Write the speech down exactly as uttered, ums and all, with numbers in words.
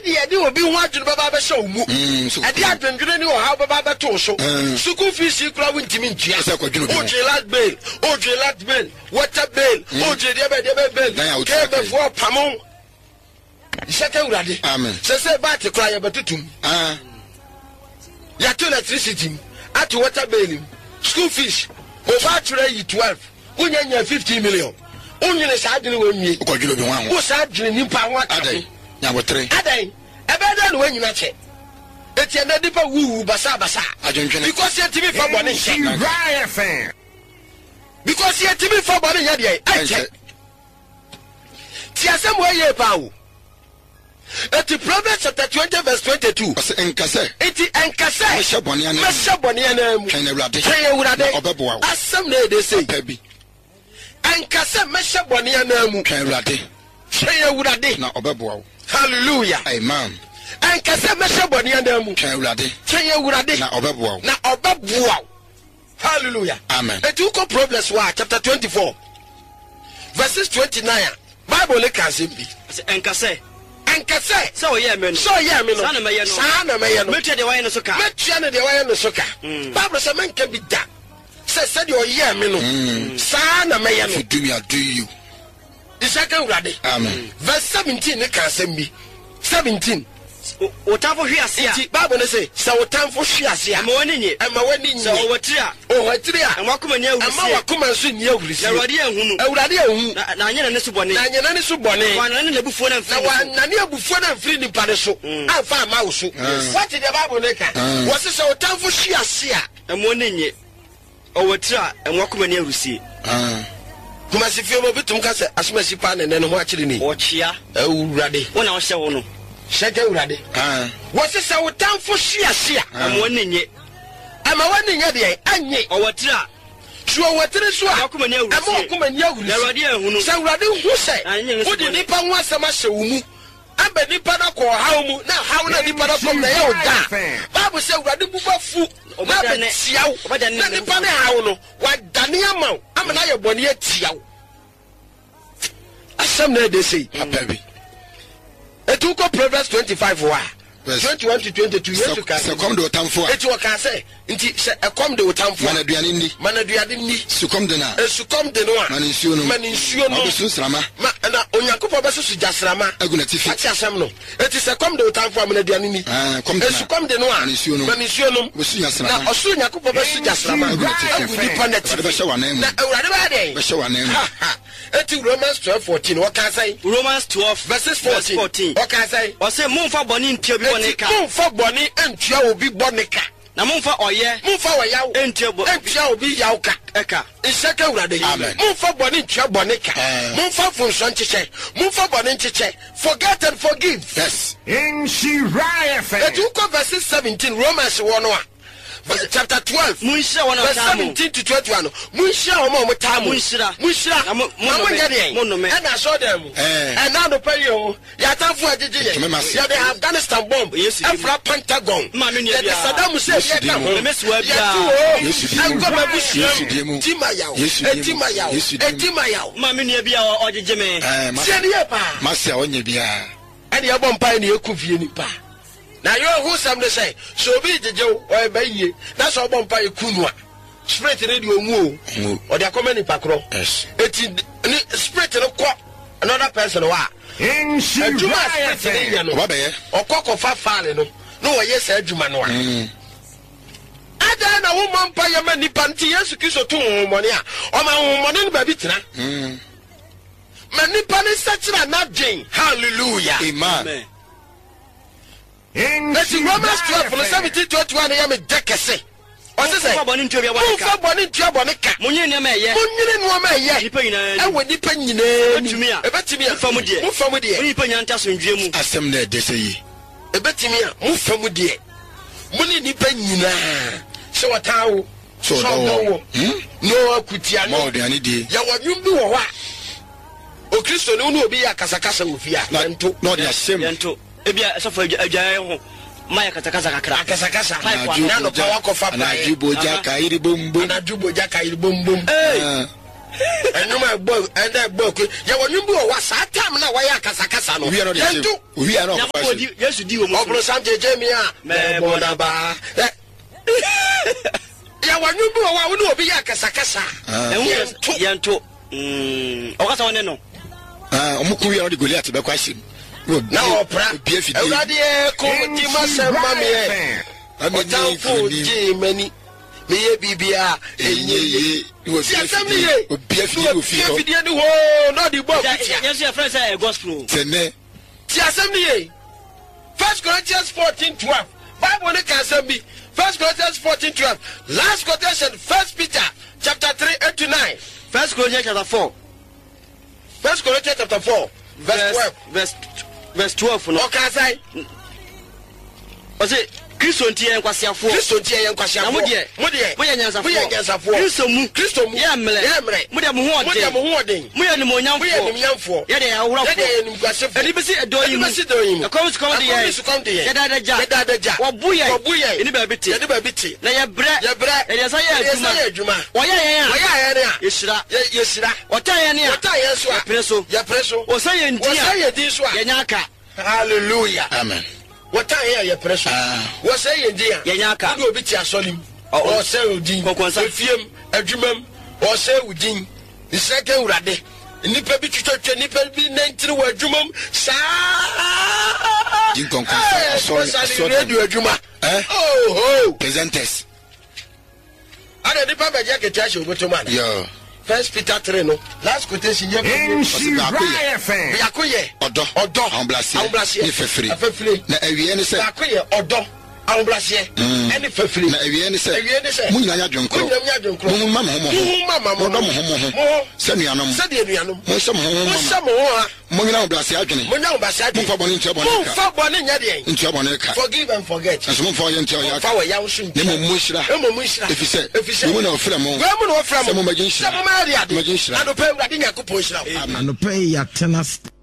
dia de obi ho adwene baba be show mu ade adwendwene ni o ha baba be to so school fees kura wintimi ntua o je last bail o je last bail water bail o je de be de be bail ke be fo pamon iseke urade amen se se ba te kura ye betutum ah ya to electricity at water bail school fees o ba ture yi twelve unyanya fifty million unyene sa adwene wonwie ko dwelo bi wan wo sa adwene nipa ho adai nya botre adai ebeda no wanyina che eti na dipa wuwu basa basa because yet me for bone Riot fan because yet me for bone nya de ai che ti asem wo ye pa wo eti Proverbs chapter twenty verse twenty-two enkase eti enkase mesha bone ana mesha bone ana mu kan ewurade kan ewurade obebo asem na e de say pabi enkase mesha bone ana mu kan ewurade kan ewurade na obebo hallelujah amen enkase mesha bone ana mu kan ewurade kan ewurade na obebo na obebo hallelujah amen eti uko Proverbs wa chapter twenty-four verses twenty-nine Bible le kan say bi enkase enkase so ye me no so ye me no sa na me ye no sa na me ye no metua de waye no so ka metua ne de waye no so ka Bible say menka bi da say say de o ye me no sa na me ye no do me I do you isaka urade amen verse seventeen ne kan say bi seventeen o tafo hwe ase a Bible ne say say o tamfo hwe ase a ma woni nye e ma woni nye so o watiri a o watiri a e wakoma nya awurisi e ma wakoma nso nye awurisi awurade ehunu awurade ehunu na anya na ne so bone na anya na ne so bone wa na ne lebufuo na mfiri na wa na ne abufuo na mfiri ni pade so afa ama wo so what the Bible ne ka wo se say o tamfo hwe ase a e ma woni nye o watiri a e wakoma nya awurisi ah kuma si fie mo bitum ka se asomasi pa ne ne ho akire ni o chia awurade wona wo hye wo no sheke awurade ah wo se say o tamfo hwe ase a e ma woni nye ama woni nya de anye o watiri a so watiri so a wakoma nya awurisi ama wakoma nya awurisi na awurade ehunu say awurade hu say wo de nipa ho asema hye wo mu amba nipa na ko hawo mu na hawo na nipa na kom na ye oda Bible say awurade buba fu na be tiawo na nipa na hawo no wa dane ama ama na ye bone atiawo asem na de say pabi etuko Proverbs twenty-five wa twenty-one to twenty-two yesu ka se kom do tamfo a eti wo ka say nti se ekom de otamfo mana duane ndi mana duane ndi su kom de na esu kom de no a mana nsuo no mana nsuo no obesu srama ma na onyankopɔ bɛ susu jasrama aguna tifi ati asɛm no eti se kom de otamfo a mana duane ndi ah kom de esu kom de no a mana nsuo no mana nsuo no obesu jasrama na ɔso onyankopɔ bɛ susu jasrama agu nipa na tifi bɛ hye wanan mu na awurade ba de bɛ hye wanan mu eti Romans twelve fourteen wo ka say Romans twelve verses fourteen wo ka say o say momfa bone ntia bi bone ka momfa bone antua obi bone ka na momfa oye momfa wayaw entia bo entia obi yaw ka eka isaka urade momfa bone ntua bone ka momfa funso ncheche momfa bone ncheche forget and forgive yes in Shiraya fan etuko verses seventeen Romans one one chapter twelve munshira wana verse tamu seventeen to twenty-one munshira o ma mo tamu munshira munshira mo mo nya de mo no me e na so dem e na no pay you ya tanfo agege ye ya de Afghanistan bomb Afra Pentagon ma no nya ya de Saddam Hussein ya ka ho mesuwa bia anko ba busu tima yawo etima yawo etima yawo ma me nya bia ogege me se ne ye pa ma se onye bia ade ya bompa ne ekufie ni pa na yo who some dey say so bi jeje o ba yie na so bompa ekunu a spirit ne di omu o o de akoma ni pakro yes eti ni spirit ne ko another person wa in Shiraya fan no ba be ye okoko fa faale no no wo ye sa adwuma no a ada na wo mompa ye ma nipa nti Yesu Kristo to homone a o ma homone ne ba bi tena mm ma nipa ne sachira na dwen hallelujah amen in eti Romans twelve seventeen twenty-one ya me dekese o se say momfa bone ntia bi bone momfa ka bone ntua bone ka munye ne ma ye munyine no ma ye nipa nyina e wo nipa nyina Ebetumi a. ebetimi a Mfamu de. mfamu de nipa nyina nta so ndwie mu asem na de se yi ebetimi a mfamu de muni nipa nyina se watawo so do hmm no akutia no mo de ani die ya wanyum bi wo wa o Kristo ne no obi ya kasakasa wo fia nto no de asem yento ebia sofo adwaye ho maya katakasa kakra kasakasa na na no pa wako fa na juboja kairi bombo na juboja kairi bom bom eh And you my boy and that book. You want you go was a time now. Why Casacasa? We are not. We are not. Yes, you do. Opera Santa Jamia. Bonaba. Ya want you go. I will be a Casacasa. Yanto. Hm. Or what's on no? Ah, Omuku are the Goliath to question. Now, opera. Be if you come to my son, Mammy. I'm a town for G. Many. Me bibia enye was assembly be a few video not the book. Yes, your friends say gospel. Tene. Ti assembly. First Corinthians fourteen twelve. Bible can assembly. First Corinthians fourteen twelve. Last quotation First Peter chapter three eight to nine. First Corinthians chapter four. First Corinthians chapter four verse twelve. Verse verse twelve no. Okay, say. Was it Kristo ntie nkwasiafo Kristo ntie nkwasiafo na modie modie moye nyansafo moye nyansafo Kristo mu Kristo mu ye mre ye mre modie mo ho modie mo ho odin moye ni mo nyamfo moye ni nyamfo ye de awurafo ye de ni kwasefo eni besi edoyi mu besi doyi mu akomis komde ye komde ye ye da da ja ye da da ja wo buye wo buye eni ba biti ye de ba biti na ye bre ye bre ye de sa ye aduma ye aduma wo ye ye wo ye ye ne a ye shira ye ye shira wo ta ye ne a wo ta ye so a preso ye preso wo sa ye ndi a wo sa ye di so a ye nyaka hallelujah Amen. What time here you press? What say you dear? Yanyaka. You be tia solim. Or say udin. Fiem, adwumam. Or say udin. The second urade. Nipa bi tutu nipa bi ninety adwumam. Sa. Din konkonsa. So so radio adwuma. Eh? Oh oh. Presenters. Ada nipa be je ketia she obotoman. Yo. First Peter three no. Last quotation here. Nshira F M. Yakoye. Odo. Odo. Amblase. Amblase. Ni fefri. Fefri. Na ewie ni se. Yakoye odo. Amblase. Eni fefri. Na ewie ni se. Ewie ni se. Munya nya dwenkro. Munya nya dwenkro. Mu mama ho mo. Mu mama mo. Odo mo ho mo ho. Se nuanom. Se de nuanom. Mo se mo ho mo. Mo se mo ho ha. Mo nyina amblase adwene. Mo nya amblase adwene. Mo fa bone ntia bone Mo ka. fa bone nya de. Ntia bone ka. Forgive and forget. Aso mo fa ye ntia ya ka. Fa we ya wo sun. Ne mo mo hira. Ne mo mo hira. Efise. Efise. Mo na ofra mo. We mo na ofra mo. Se mo magin hira. Se mo ma ria de. Magin hira. Ado pe urade nya ko po hira. Anope ya tennis